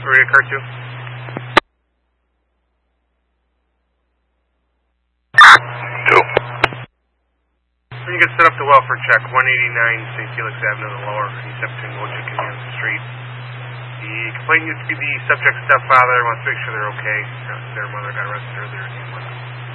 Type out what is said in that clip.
Maria car 2. You can set up the welfare check, 189 St. Felix Avenue, the lower, East Epton, Woodchuck, Kansas Street. The complainant used to be the subject's stepfather, wants to make sure they're okay. Their mother got arrested earlier in the month.